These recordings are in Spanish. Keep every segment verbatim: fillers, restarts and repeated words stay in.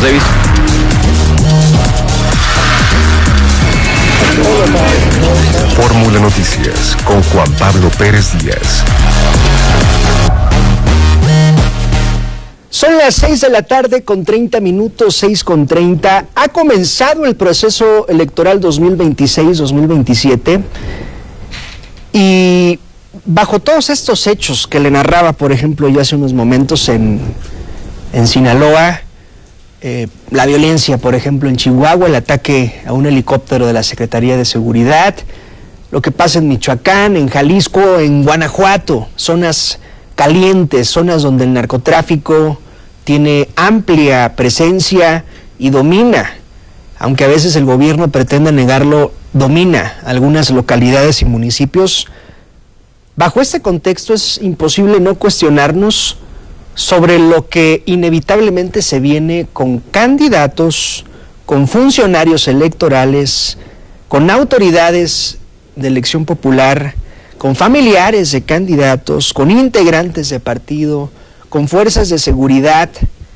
David. Fórmula Noticias con Juan Pablo Pérez Díaz. Son las seis de la tarde con treinta minutos, seis con treinta. Ha comenzado el proceso electoral dos mil veintiséis dos mil veintisiete y bajo todos estos hechos que le narraba, por ejemplo, yo hace unos momentos en, en Sinaloa, eh, la violencia, por ejemplo, en Chihuahua, el ataque a un helicóptero de la Secretaría de Seguridad, lo que pasa en Michoacán, en Jalisco, en Guanajuato, zonas calientes, zonas donde el narcotráfico tiene amplia presencia y domina, aunque a veces el gobierno pretenda negarlo, domina algunas localidades y municipios. Bajo este contexto es imposible no cuestionarnos sobre lo que inevitablemente se viene con candidatos, con funcionarios electorales, con autoridades de elección popular, con familiares de candidatos, con integrantes de partido, con fuerzas de seguridad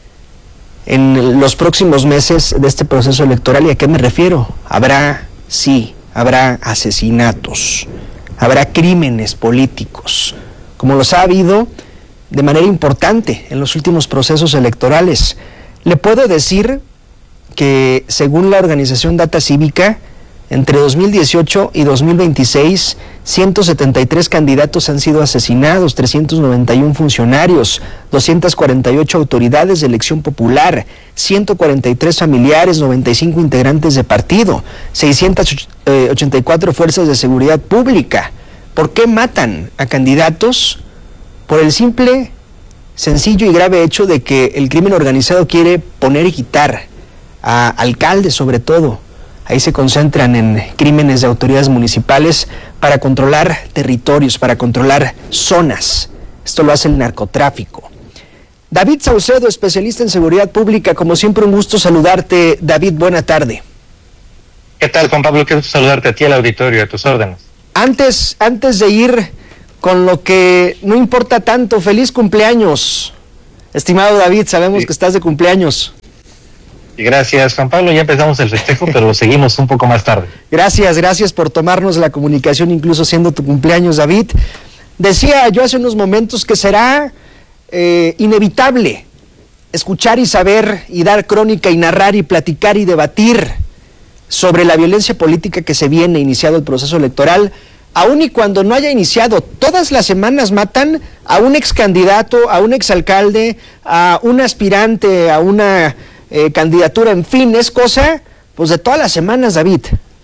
en los próximos meses de este proceso electoral. ¿Y a qué me refiero? Habrá, sí, habrá asesinatos, habrá crímenes políticos, como los ha habido de manera importante en los últimos procesos electorales. Le puedo decir que, según la organización Data Cívica, entre dos mil dieciocho y dos mil veintiséis, ciento setenta y tres candidatos han sido asesinados, trescientos noventa y uno funcionarios, doscientas cuarenta y ocho autoridades de elección popular, ciento cuarenta y tres familiares, noventa y cinco integrantes de partido, seiscientas ochenta y cuatro fuerzas de seguridad pública. ¿Por qué matan a candidatos? Por el simple, sencillo y grave hecho de que el crimen organizado quiere poner y quitar a alcaldes, sobre todo. Ahí se concentran en crímenes de autoridades municipales para controlar territorios, para controlar zonas. Esto lo hace el narcotráfico. David Saucedo, especialista en seguridad pública, como siempre un gusto saludarte. David, buena tarde. ¿Qué tal, Juan Pablo? Qué gusto saludarte a ti, al auditorio, a tus órdenes. Antes, antes de ir con lo que no importa tanto, feliz cumpleaños. Estimado David, sabemos sí. que estás de cumpleaños. Gracias, Juan Pablo. Ya empezamos el festejo, pero lo seguimos un poco más tarde. Gracias, gracias por tomarnos la comunicación, incluso siendo tu cumpleaños, David. Decía yo hace unos momentos que será eh, inevitable escuchar y saber y dar crónica y narrar y platicar y debatir sobre la violencia política que se viene iniciado el proceso electoral, aun y cuando no haya iniciado. Todas las semanas matan a un ex candidato, a un exalcalde, a un aspirante, a una Eh, candidatura, en fin, es cosa pues de todas las semanas, David.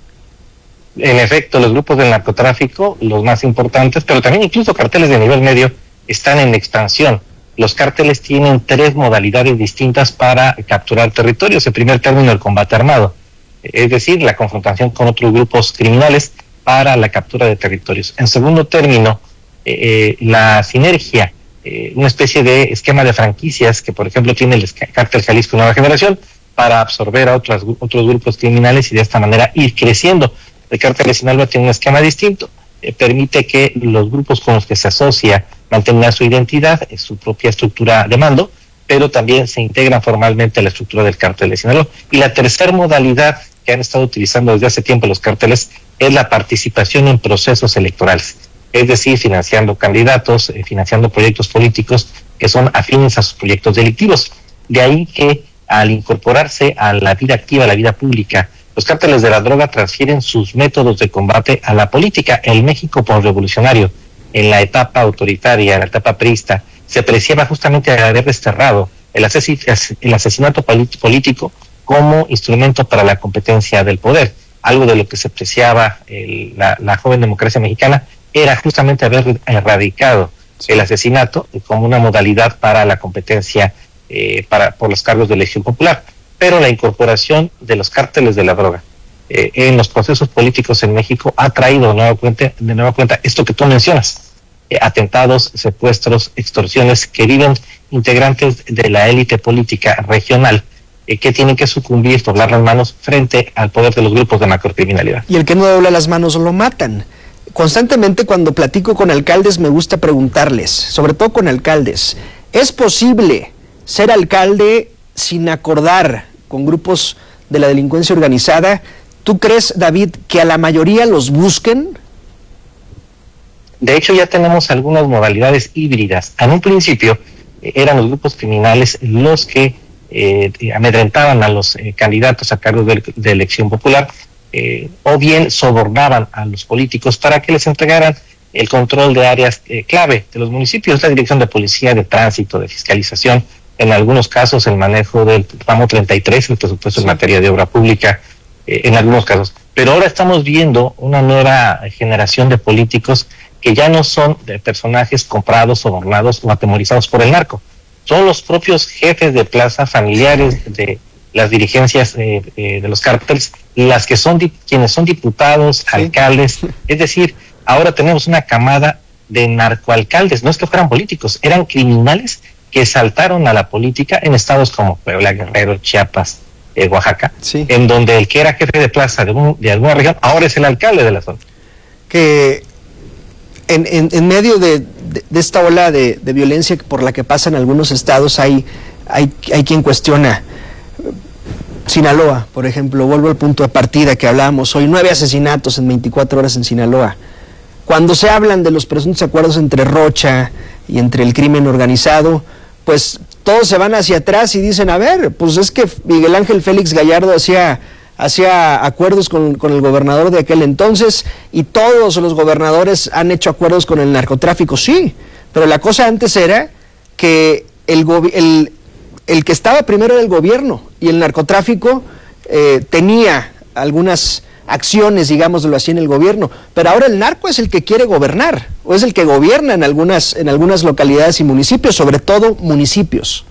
En efecto, los grupos del narcotráfico, los más importantes, pero también incluso carteles de nivel medio, están en expansión. Los cárteles tienen tres modalidades distintas para capturar territorios. En primer término, el combate armado, es decir, la confrontación con otros grupos criminales para la captura de territorios. En segundo término, eh, la sinergia, Eh, una especie de esquema de franquicias que, por ejemplo, tiene el cártel Jalisco Nueva Generación para absorber a otras, otros grupos criminales y de esta manera ir creciendo. El cártel de Sinaloa tiene un esquema distinto, eh, permite que los grupos con los que se asocia mantengan su identidad, eh, su propia estructura de mando, pero también se integran formalmente a la estructura del cártel de Sinaloa. Y la tercera modalidad que han estado utilizando desde hace tiempo los cárteles es la participación en procesos electorales. Es decir, financiando candidatos, eh, financiando proyectos políticos que son afines a sus proyectos delictivos. De ahí que al incorporarse a la vida activa, a la vida pública, los cárteles de la droga transfieren sus métodos de combate a la política. El México posrevolucionario, en la etapa autoritaria, en la etapa priista, se apreciaba justamente haber desterrado el, ases- el asesinato político como instrumento para la competencia del poder. Algo de lo que se apreciaba el, la, la joven democracia mexicana era justamente haber erradicado el asesinato como una modalidad para la competencia eh, para por los cargos de elección popular. Pero la incorporación de los cárteles de la droga eh, en los procesos políticos en México ha traído de nueva cuenta, de nueva cuenta esto que tú mencionas, eh, atentados, secuestros, extorsiones que viven integrantes de la élite política regional eh, que tienen que sucumbir, doblar las manos frente al poder de los grupos de macrocriminalidad. Y el que no dobla las manos lo matan. Constantemente cuando platico con alcaldes me gusta preguntarles, sobre todo con alcaldes, ¿es posible ser alcalde sin acordar con grupos de la delincuencia organizada. ¿Tú crees, David, que a la mayoría los busquen? De hecho, ya tenemos algunas modalidades híbridas. En un principio eh, eran los grupos criminales los que eh, amedrentaban a los eh, candidatos a cargo de, de elección popular, eh, o bien sobornaban a los políticos para que les entregaran el control de áreas eh, clave de los municipios, la dirección de policía, de tránsito, de fiscalización, en algunos casos el manejo del ramo treinta y tres, el presupuesto en materia de obra pública, eh, en algunos casos. Pero ahora estamos viendo una nueva generación de políticos que ya no son de personajes comprados, sobornados o atemorizados por el narco. Son los propios jefes de plaza, familiares de las dirigencias eh, eh, de los cárteles, las que son quienes son diputados, sí. alcaldes, es decir, ahora tenemos una camada de narcoalcaldes, no es que fueran políticos, eran criminales que saltaron a la política en estados como Puebla, Guerrero, Chiapas, eh, Oaxaca, sí. en donde el que era jefe de plaza de, un, de alguna región ahora es el alcalde de la zona. Que en, en, en medio de, de, de esta ola de, de violencia por la que pasan algunos estados, hay, hay, hay quien cuestiona. Sinaloa, por ejemplo, vuelvo al punto de partida que hablábamos hoy, nueve asesinatos en veinticuatro horas en Sinaloa. Cuando se hablan de los presuntos acuerdos entre Rocha y entre el crimen organizado, pues todos se van hacia atrás y dicen, a ver, pues es que Miguel Ángel Félix Gallardo hacía, hacía acuerdos con, con el gobernador de aquel entonces y todos los gobernadores han hecho acuerdos con el narcotráfico, sí, pero la cosa antes era que el, el, el que estaba primero era el gobierno y el narcotráfico eh, tenía algunas acciones, digámoslo así, en el gobierno, pero ahora el narco es el que quiere gobernar, o es el que gobierna en algunas, en algunas localidades y municipios, sobre todo municipios.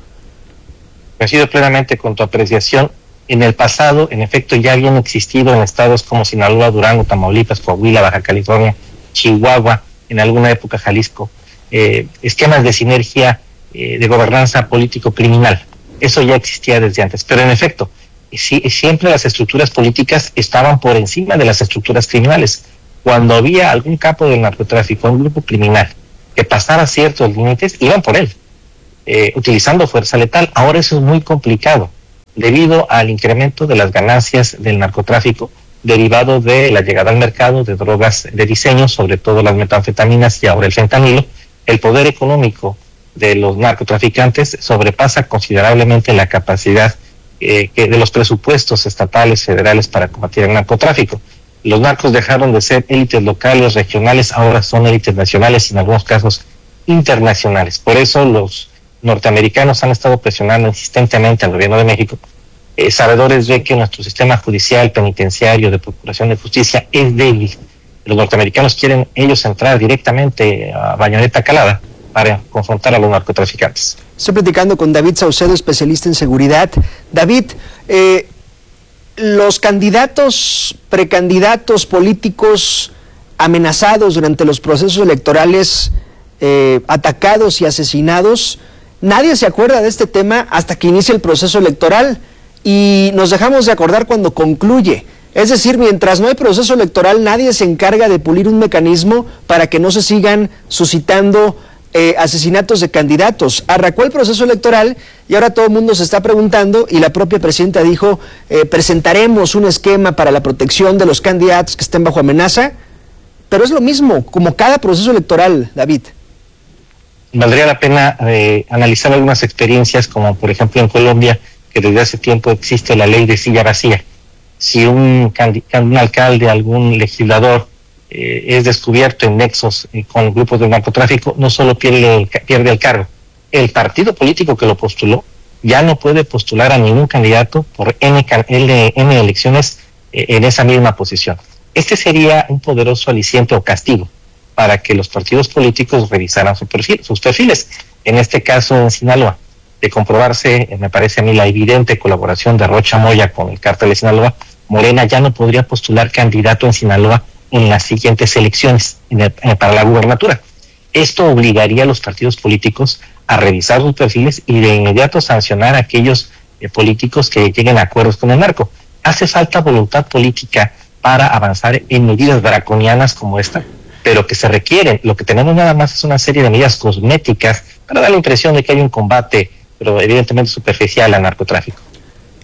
Coincido plenamente con tu apreciación. En el pasado, en efecto, ya habían existido en estados como Sinaloa, Durango, Tamaulipas, Coahuila, Baja California, Chihuahua, en alguna época Jalisco, eh, esquemas de sinergia eh, de gobernanza político-criminal. Eso ya existía desde antes, pero en efecto, Sí, siempre las estructuras políticas estaban por encima de las estructuras criminales. Cuando había algún capo del narcotráfico, un grupo criminal, que pasara ciertos límites, iban por él, eh, utilizando fuerza letal. Ahora eso es muy complicado, debido al incremento de las ganancias del narcotráfico, derivado de la llegada al mercado de drogas de diseño, sobre todo las metanfetaminas y ahora el fentanilo. El poder económico de los narcotraficantes sobrepasa considerablemente la capacidad Eh, que de los presupuestos estatales, federales para combatir el narcotráfico. Los narcos dejaron de ser élites locales, regionales, ahora son élites nacionales y en algunos casos internacionales. Por eso los norteamericanos han estado presionando insistentemente al gobierno de México, eh, sabedores de que nuestro sistema judicial, penitenciario, de procuración de justicia es débil. Los norteamericanos quieren ellos entrar directamente a bayoneta calada para confrontar a los narcotraficantes. Estoy platicando con David Saucedo, especialista en seguridad. David, eh, los candidatos, precandidatos políticos amenazados durante los procesos electorales, eh, atacados y asesinados, nadie se acuerda de este tema hasta que inicia el proceso electoral y nos dejamos de acordar cuando concluye. Es decir, mientras no hay proceso electoral, nadie se encarga de pulir un mecanismo para que no se sigan suscitando Eh, asesinatos de candidatos. Arrancó el proceso electoral y ahora todo el mundo se está preguntando y la propia presidenta dijo, eh, presentaremos un esquema para la protección de los candidatos que estén bajo amenaza, pero es lo mismo, como cada proceso electoral, David. Valdría la pena eh, analizar algunas experiencias, como por ejemplo en Colombia, que desde hace tiempo existe la ley de silla vacía. Si un, un alcalde, algún legislador Eh, es descubierto en nexos eh, con grupos de narcotráfico, no solo pierde el, pierde el cargo, el partido político que lo postuló ya no puede postular a ningún candidato por N, N, N elecciones eh, en esa misma posición. Este sería un poderoso aliciente o castigo para que los partidos políticos revisaran su perfil, sus perfiles. En este caso en Sinaloa, de comprobarse, eh, me parece a mí, la evidente colaboración de Rocha Moya con el cártel de Sinaloa, Morena ya no podría postular candidato en Sinaloa en las siguientes elecciones en el, eh, para la gubernatura. Esto obligaría a los partidos políticos a revisar sus perfiles y de inmediato sancionar a aquellos eh, políticos que lleguen a acuerdos con el narco. Hace falta voluntad política para avanzar en medidas draconianas como esta, pero que se requieren. Lo que tenemos nada más es una serie de medidas cosméticas para dar la impresión de que hay un combate, pero evidentemente superficial, al narcotráfico.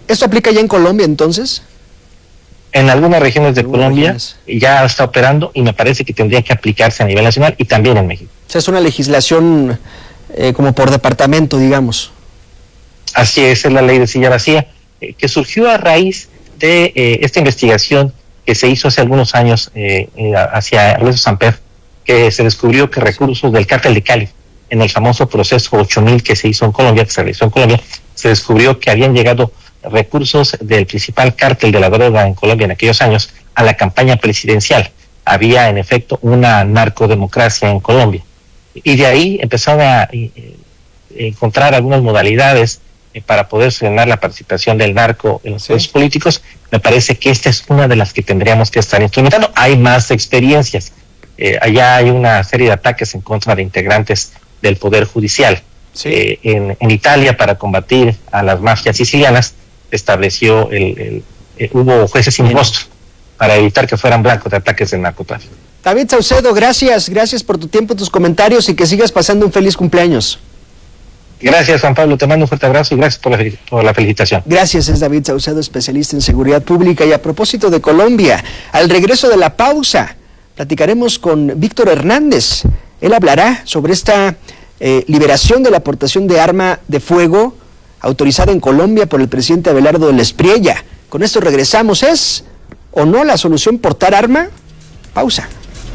¿Esto aplica ya en Colombia entonces? En algunas regiones de Algunas Colombia regiones. ya está operando y me parece que tendría que aplicarse a nivel nacional y también en México. O sea, es una legislación eh, como por departamento, digamos. Así es, es la ley de silla vacía, eh, que surgió a raíz de eh, esta investigación que se hizo hace algunos años eh, eh, hacia Ernesto Samper, que se descubrió que recursos del cártel de Cali, en el famoso proceso ocho mil que se hizo en Colombia, que se realizó en Colombia, se descubrió que habían llegado recursos del principal cártel de la droga en Colombia en aquellos años a la campaña presidencial. Había en efecto una narcodemocracia en Colombia. Y de ahí empezaron a eh, encontrar algunas modalidades eh, para poder frenar la participación del narco en los procesos sí. políticos. Me parece que esta es una de las que tendríamos que estar instrumentando. Hay más experiencias. Eh, allá hay una serie de ataques en contra de integrantes del Poder Judicial. Sí. Eh, en, en Italia, para combatir a las mafias sicilianas, estableció, el, el, el hubo jueces sin rostro para evitar que fueran blancos de ataques de narcotráfico. David Saucedo, gracias, gracias por tu tiempo, tus comentarios y que sigas pasando un feliz cumpleaños. Gracias, Juan Pablo, te mando un fuerte abrazo y gracias por la, por la felicitación. Gracias, es David Saucedo, especialista en seguridad pública. Y a propósito de Colombia, al regreso de la pausa, platicaremos con Víctor Hernández. Él hablará sobre esta eh, liberación de la aportación de arma de fuego autorizada en Colombia por el presidente Abelardo del Espriella. Con esto regresamos. ¿Es o no la solución portar arma? Pausa.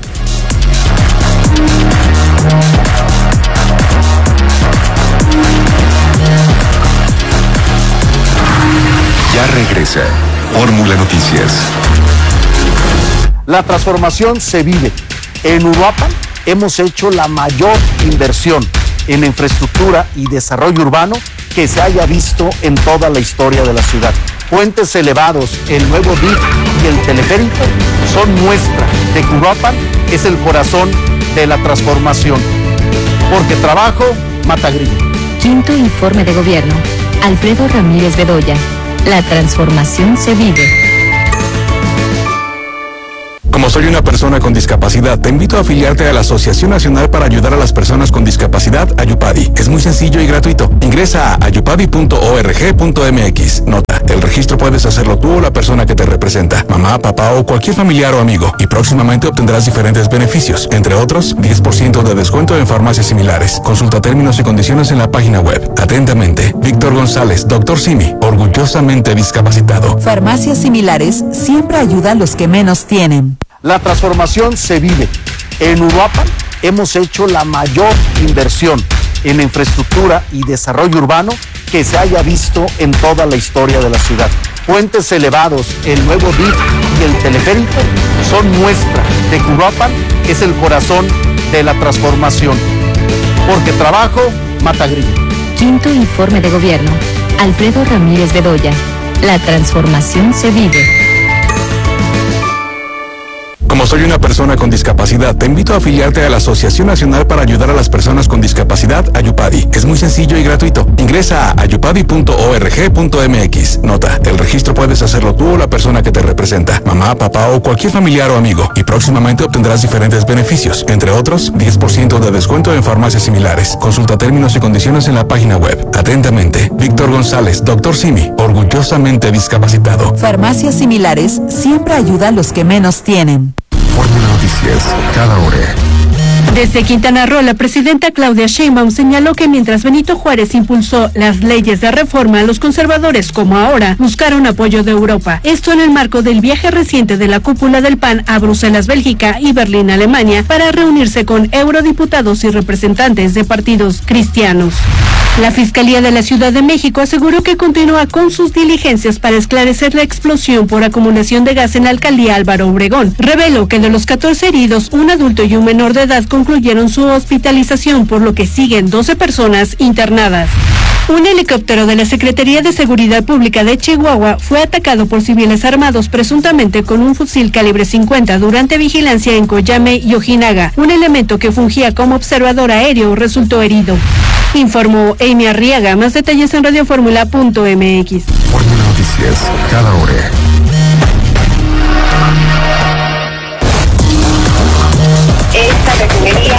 Ya regresa Fórmula Noticias. La transformación se vive. En Uruapan hemos hecho la mayor inversión en infraestructura y desarrollo urbano que se haya visto en toda la historia de la ciudad. Puentes elevados, el nuevo D I F y el teleférico son muestra de que Uruapan es el corazón de la transformación. Porque trabajo mata grillo. Quinto informe de gobierno. Alfredo Ramírez Bedoya. La transformación se vive. Como soy una persona con discapacidad, te invito a afiliarte a la Asociación Nacional para Ayudar a las Personas con Discapacidad, Ayupadi. Es muy sencillo y gratuito. Ingresa a ayupadi punto org punto mx. Nota, el registro puedes hacerlo tú o la persona que te representa, mamá, papá o cualquier familiar o amigo, y próximamente obtendrás diferentes beneficios, entre otros, diez por ciento de descuento en farmacias similares. Consulta términos y condiciones en la página web. Atentamente, Víctor González, doctor Simi, orgullosamente discapacitado. Farmacias similares siempre ayudan a los que menos tienen. La transformación se vive. En Uruapan hemos hecho la mayor inversión en infraestructura y desarrollo urbano que se haya visto en toda la historia de la ciudad. Puentes elevados, el nuevo D I F y el teleférico son muestra de que Uruapan es el corazón de la transformación. Porque trabajo mata grillo. Quinto informe de gobierno. Alfredo Ramírez Bedoya. La transformación se vive. Como soy una persona con discapacidad, te invito a afiliarte a la Asociación Nacional para Ayudar a las Personas con Discapacidad, Ayupadi. Es muy sencillo y gratuito. Ingresa a ayupadi punto org punto mx. Nota, el registro puedes hacerlo tú o la persona que te representa, mamá, papá o cualquier familiar o amigo, y próximamente obtendrás diferentes beneficios, entre otros, diez por ciento de descuento en farmacias similares. Consulta términos y condiciones en la página web. Atentamente, Víctor González, doctor Simi, orgullosamente discapacitado. Farmacias similares siempre ayudan a los que menos tienen. Fórmula Noticias, cada hora. Desde Quintana Roo, la presidenta Claudia Sheinbaum señaló que mientras Benito Juárez impulsó las leyes de reforma, los conservadores, como ahora, buscaron apoyo de Europa. Esto en el marco del viaje reciente de la cúpula del P A N a Bruselas, Bélgica y Berlín, Alemania, para reunirse con eurodiputados y representantes de partidos cristianos. La Fiscalía de la Ciudad de México aseguró que continúa con sus diligencias para esclarecer la explosión por acumulación de gas en la alcaldía Álvaro Obregón. Reveló que de los catorce heridos, un adulto y un menor de edad concluyeron su hospitalización, por lo que siguen doce personas internadas. Un helicóptero de la Secretaría de Seguridad Pública de Chihuahua fue atacado por civiles armados presuntamente con un fusil calibre cincuenta durante vigilancia en Coyame y Ojinaga. Un elemento que fungía como observador aéreo resultó herido. Informó Amy Arriaga. Más detalles en radioformula punto mx. Fórmula Noticias, cada hora. Esta refinería...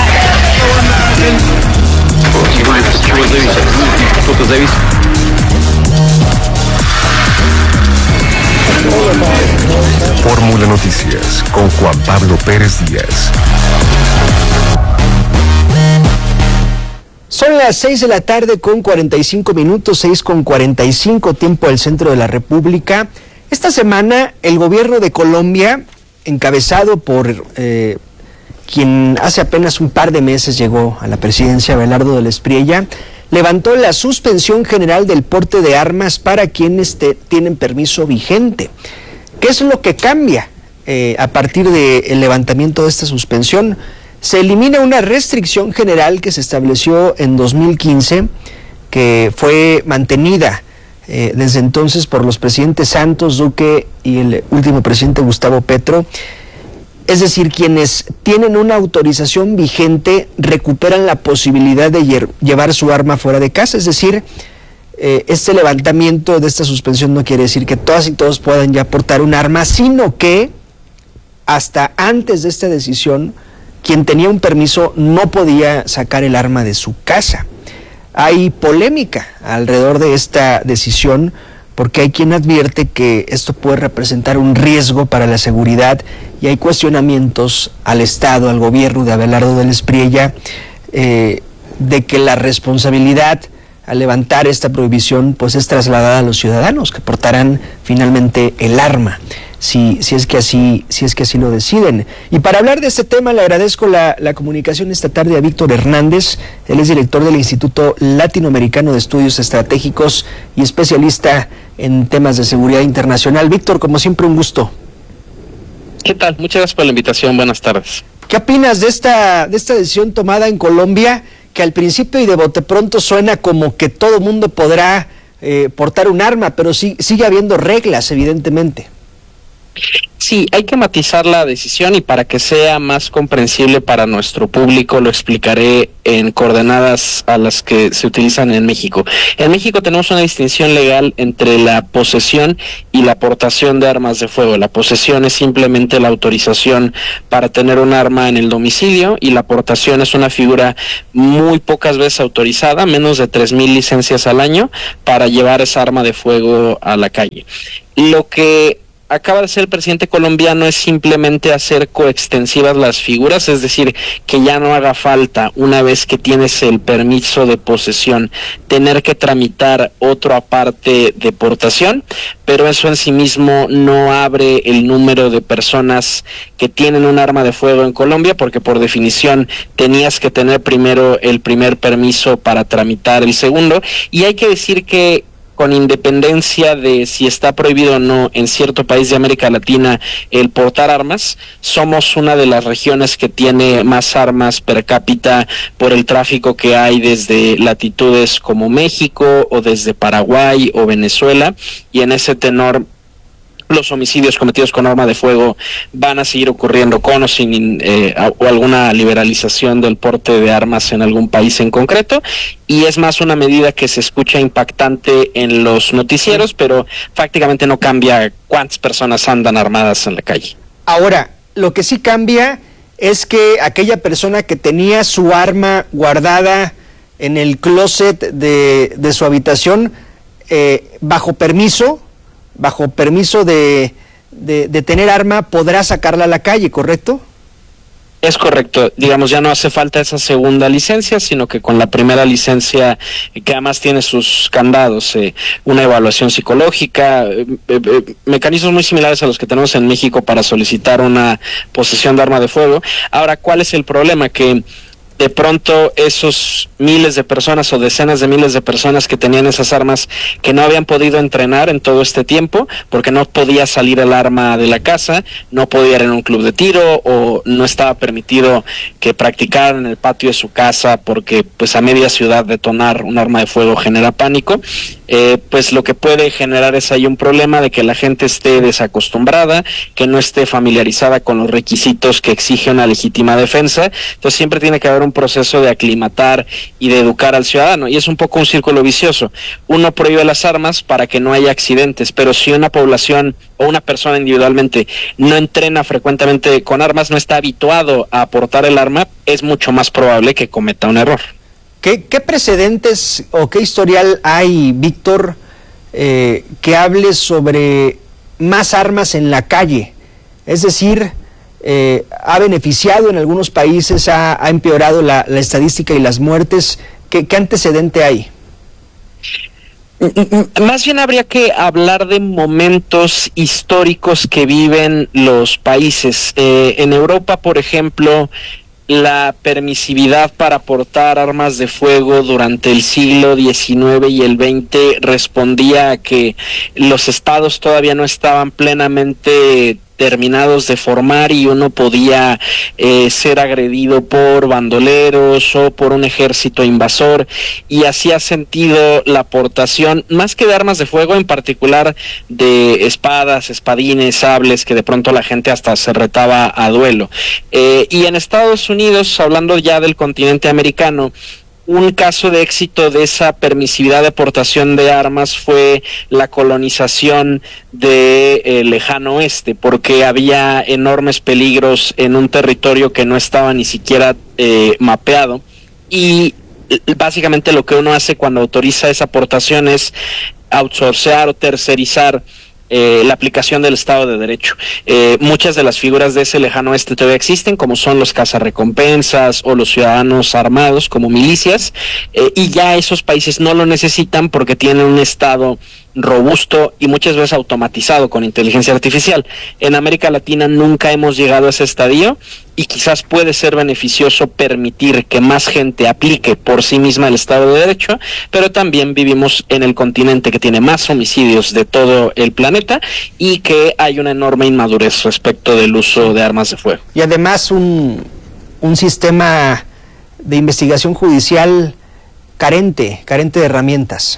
Fórmula Noticias con Juan Pablo Pérez Díaz. Son las seis de la tarde con cuarenta y cinco minutos, seis con cuarenta y cinco, tiempo del centro de la República. Esta semana el gobierno de Colombia, encabezado por eh, quien hace apenas un par de meses llegó a la presidencia, Abelardo del Espriella, levantó la suspensión general del porte de armas para quienes te, tienen permiso vigente. ¿Qué es lo que cambia eh, a partir del levantamiento de esta suspensión? Se elimina una restricción general que se estableció en dos mil quince, que fue mantenida eh, desde entonces por los presidentes Santos, Duque y el último presidente Gustavo Petro. Es decir, quienes tienen una autorización vigente recuperan la posibilidad de lle- llevar su arma fuera de casa. Es decir, eh, este levantamiento de esta suspensión no quiere decir que todas y todos puedan ya portar un arma, sino que hasta antes de esta decisión, quien tenía un permiso no podía sacar el arma de su casa. Hay polémica alrededor de esta decisión porque hay quien advierte que esto puede representar un riesgo para la seguridad y hay cuestionamientos al Estado, al gobierno de Abelardo del Espriella, eh, de que la responsabilidad al levantar esta prohibición pues es trasladada a los ciudadanos que portarán finalmente el arma. Si, si, es que así, si es que así lo deciden. Y para hablar de este tema le agradezco la, la comunicación esta tarde a Víctor Hernández. Él es director del Instituto Latinoamericano de Estudios Estratégicos y especialista en temas de seguridad internacional. Víctor, como siempre, un gusto. ¿Qué tal? Muchas gracias por la invitación. Buenas tardes. ¿Qué opinas de esta, de esta decisión tomada en Colombia, que al principio y de bote pronto suena como que todo mundo podrá eh, portar un arma, pero sí, sigue habiendo reglas, evidentemente? Sí, hay que matizar la decisión y para que sea más comprensible para nuestro público lo explicaré en coordenadas a las que se utilizan en México. En México tenemos una distinción legal entre la posesión y la portación de armas de fuego. La posesión es simplemente la autorización para tener un arma en el domicilio y la portación es una figura muy pocas veces autorizada, menos de tres mil licencias al año para llevar esa arma de fuego a la calle. Lo que acaba de ser el presidente colombiano es simplemente hacer coextensivas las figuras, es decir, que ya no haga falta, una vez que tienes el permiso de posesión, tener que tramitar otro aparte de portación, pero eso en sí mismo no abre el número de personas que tienen un arma de fuego en Colombia, porque por definición tenías que tener primero el primer permiso para tramitar el segundo, y hay que decir que con independencia de si está prohibido o no en cierto país de América Latina el portar armas, somos una de las regiones que tiene más armas per cápita por el tráfico que hay desde latitudes como México o desde Paraguay o Venezuela, y en ese tenor los homicidios cometidos con arma de fuego van a seguir ocurriendo con o sin eh, o alguna liberalización del porte de armas en algún país en concreto, y es más una medida que se escucha impactante en los noticieros, pero prácticamente no cambia cuántas personas andan armadas en la calle. Ahora, lo que sí cambia es que aquella persona que tenía su arma guardada en el closet de, de su habitación, eh, bajo permiso, bajo permiso de, de, de tener arma, podrá sacarla a la calle, ¿correcto? Es correcto, digamos, ya no hace falta esa segunda licencia, sino que con la primera licencia, que además tiene sus candados, eh, una evaluación psicológica, eh, eh, mecanismos muy similares a los que tenemos en México para solicitar una posesión de arma de fuego. Ahora, ¿cuál es el problema? Que de pronto esos miles de personas o decenas de miles de personas que tenían esas armas, que no habían podido entrenar en todo este tiempo porque no podía salir el arma de la casa, no podía ir en un club de tiro o no estaba permitido que practicaran en el patio de su casa porque pues a media ciudad detonar un arma de fuego genera pánico, eh, pues lo que puede generar es ahí un problema de que la gente esté desacostumbrada, que no esté familiarizada con los requisitos que exige una legítima defensa. Entonces siempre tiene que haber un proceso de aclimatar y de educar al ciudadano, y es un poco un círculo vicioso. Uno prohíbe las armas para que no haya accidentes, pero si una población o una persona individualmente no entrena frecuentemente con armas, no está habituado a portar el arma, es mucho más probable que cometa un error. ¿Qué, qué precedentes o qué historial hay, Víctor, eh, que hable sobre más armas en la calle Es decir, eh, ha beneficiado en algunos países, ha, ha empeorado la, la estadística y las muertes. ¿Qué, qué antecedente hay? Más bien habría que hablar de momentos históricos que viven los países. Eh, en Europa, por ejemplo, la permisividad para portar armas de fuego durante el siglo diecinueve y el veinte respondía a que los estados todavía no estaban plenamente terminados de formar y uno podía eh, ser agredido por bandoleros o por un ejército invasor, y hacía sentido la aportación, más que de armas de fuego, en particular de espadas, espadines, sables, que de pronto la gente hasta se retaba a duelo. Eh, y en Estados Unidos, hablando ya del continente americano, un caso de éxito de esa permisividad de aportación de armas fue la colonización del de, eh, lejano oeste, porque había enormes peligros en un territorio que no estaba ni siquiera eh, mapeado, y básicamente lo que uno hace cuando autoriza esa aportación es outsourcear o tercerizar Eh, la aplicación del Estado de Derecho. Eh, muchas de las figuras de ese lejano oeste todavía existen, como son los cazarrecompensas o los ciudadanos armados como milicias, eh, y ya esos países no lo necesitan porque tienen un Estado robusto y muchas veces automatizado con inteligencia artificial. En América Latina nunca hemos llegado a ese estadio, y quizás puede ser beneficioso permitir que más gente aplique por sí misma el Estado de Derecho, pero también vivimos en el continente que tiene más homicidios de todo el planeta y que hay una enorme inmadurez respecto del uso de armas de fuego. Y además un, un sistema de investigación judicial carente, carente de herramientas.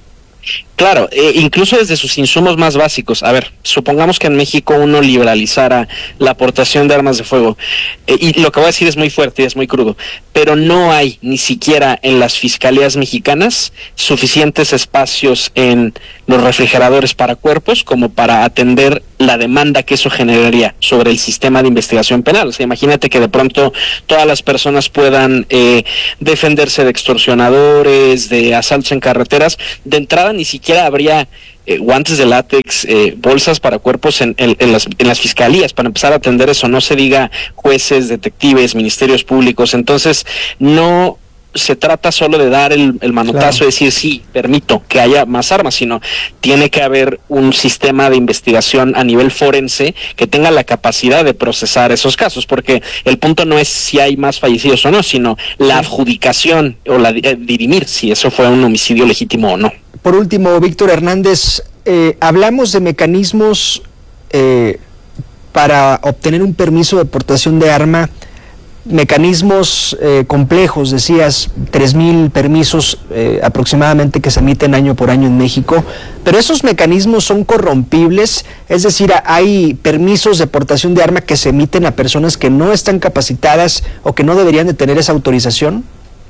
Claro, eh, incluso desde sus insumos más básicos. A ver, supongamos que en México uno liberalizara la aportación de armas de fuego, eh, y lo que voy a decir es muy fuerte y es muy crudo, pero no hay ni siquiera en las fiscalías mexicanas suficientes espacios en los refrigeradores para cuerpos como para atender la demanda que eso generaría sobre el sistema de investigación penal. O sea, imagínate que de pronto todas las personas puedan eh, defenderse de extorsionadores, de asaltos en carreteras. De entrada ni siquiera habría eh, guantes de látex, eh, bolsas para cuerpos en, en, en, las, en las fiscalías para empezar a atender eso, no se diga jueces, detectives, ministerios públicos. Entonces no se trata solo de dar el, el manotazo, claro, y decir sí, permito que haya más armas, sino tiene que haber un sistema de investigación a nivel forense que tenga la capacidad de procesar esos casos, porque el punto no es si hay más fallecidos o no, sino la adjudicación o la eh, dirimir si eso fue un homicidio legítimo o no. Por último, Víctor Hernández, eh, hablamos de mecanismos eh, para obtener un permiso de portación de arma, mecanismos eh, complejos, decías, tres mil permisos eh, aproximadamente que se emiten año por año en México, pero esos mecanismos son corrompibles, es decir, hay permisos de portación de arma que se emiten a personas que no están capacitadas o que no deberían de tener esa autorización.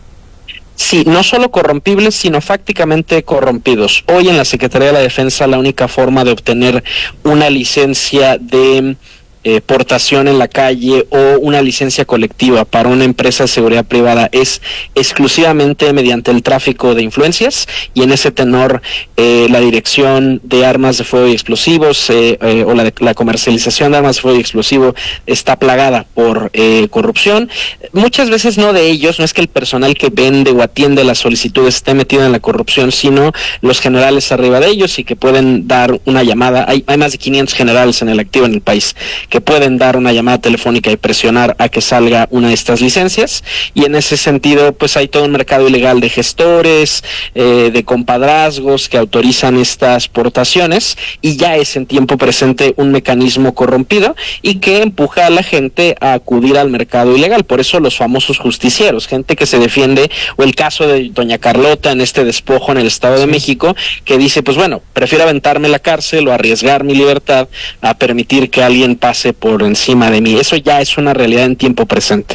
Sí, no solo corrompibles, sino fácticamente corrompidos. Hoy en la Secretaría de la Defensa la única forma de obtener una licencia de Eh, portación en la calle o una licencia colectiva para una empresa de seguridad privada es exclusivamente mediante el tráfico de influencias, y en ese tenor eh, la dirección de armas de fuego y explosivos eh, eh, o la, de, la comercialización de armas de fuego y explosivo está plagada por eh, corrupción. Muchas veces no de ellos, no es que el personal que vende o atiende las solicitudes esté metido en la corrupción, sino los generales arriba de ellos, y que pueden dar una llamada. Hay, hay más de quinientos generales en el activo en el país que pueden dar una llamada telefónica y presionar a que salga una de estas licencias, y en ese sentido pues hay todo un mercado ilegal de gestores, eh, de compadrazgos que autorizan estas portaciones, y ya es en tiempo presente un mecanismo corrompido y que empuja a la gente a acudir al mercado ilegal. Por eso los famosos justicieros, gente que se defiende, o el caso de doña Carlota en este despojo en el Estado de México, que dice pues bueno, prefiero aventarme la cárcel o arriesgar mi libertad a permitir que alguien pase por encima de mí. Eso ya es una realidad en tiempo presente.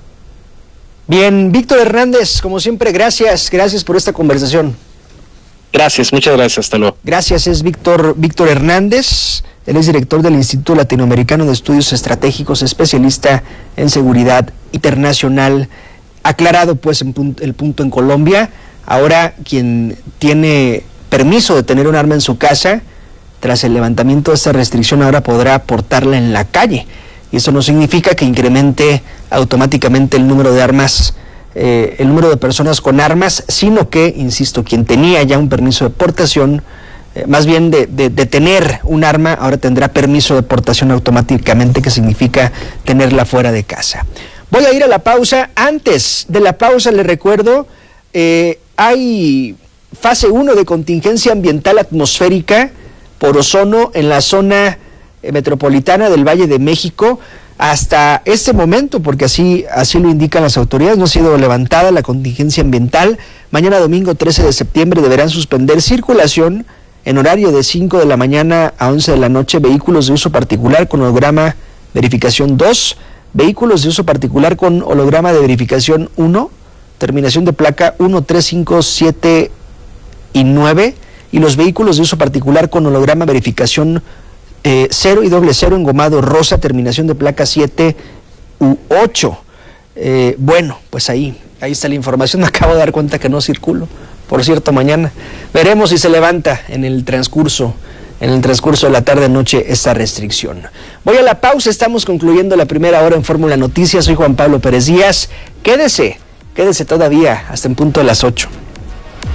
Bien, Víctor Hernández, como siempre, gracias, gracias por esta conversación. Gracias, muchas gracias, hasta luego. Gracias, es Víctor, Víctor Hernández, él es director del Instituto Latinoamericano de Estudios Estratégicos, especialista en seguridad internacional. Aclarado pues en punto, el punto en Colombia, ahora quien tiene permiso de tener un arma en su casa tras el levantamiento de esta restricción ahora podrá portarla en la calle. Y eso no significa que incremente automáticamente el número de armas, eh, el número de personas con armas, sino que, insisto, quien tenía ya un permiso de portación, eh, más bien de, de, de tener un arma, ahora tendrá permiso de portación automáticamente, que significa tenerla fuera de casa. Voy a ir a la pausa. Antes de la pausa, les recuerdo, eh, hay fase uno de contingencia ambiental atmosférica por ozono en la zona metropolitana del Valle de México. Hasta este momento, porque así, así lo indican las autoridades, no ha sido levantada la contingencia ambiental. Mañana domingo trece de septiembre deberán suspender circulación en horario de cinco de la mañana a once de la noche vehículos de uso particular con holograma verificación dos, vehículos de uso particular con holograma de verificación uno, terminación de placa uno tres cinco siete y nueve, y los vehículos de uso particular con holograma verificación eh, cero y doble cero engomado rosa, terminación de placa siete u ocho. Eh, bueno, pues ahí, ahí está la información. Me acabo de dar cuenta que no circulo, por cierto, mañana. Veremos si se levanta en el transcurso, en el transcurso de la tarde-noche esta restricción. Voy a la pausa, estamos concluyendo la primera hora en Fórmula Noticias. Soy Juan Pablo Pérez Díaz. Quédese, quédese todavía hasta en punto de las ocho.